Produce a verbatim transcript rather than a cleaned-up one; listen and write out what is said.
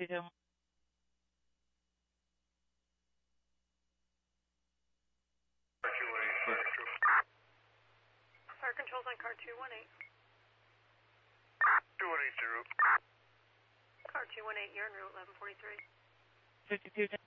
fifty-two. Fire controls on car two one eight. two one eight zero. Car two one eight, you're en route eleven forty-three. fifty-two.